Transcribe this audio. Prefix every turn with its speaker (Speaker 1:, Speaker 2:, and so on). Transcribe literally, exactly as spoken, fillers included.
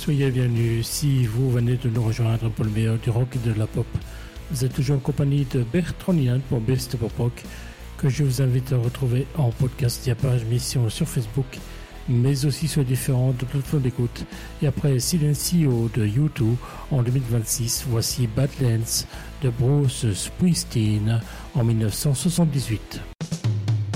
Speaker 1: Soyez bienvenus si vous venez de nous rejoindre pour le meilleur du rock et de la pop. Vous êtes toujours en compagnie de Bertrand Nian pour Best Pop Rock, que je vous invite à retrouver en podcast via page mission sur Facebook, mais aussi sur différentes plateformes d'écoute. Et après Silencio de U deux en deux mille vingt-six, voici Badlands de Bruce Springsteen en dix-neuf cent soixante-dix-huit.